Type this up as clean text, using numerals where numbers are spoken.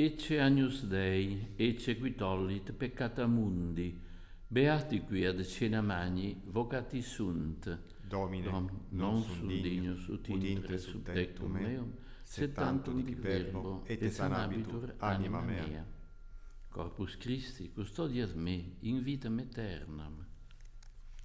Ecce Agnus Dei, ecce qui tollit peccata mundi, beati qui ad cena magni, vocati sunt. Domine, non sum dignus ut intre sub tectum meum, sed tantum dic verbo, et sanabitur anima mea. Corpus Christi, custodias me in vitam aeternam.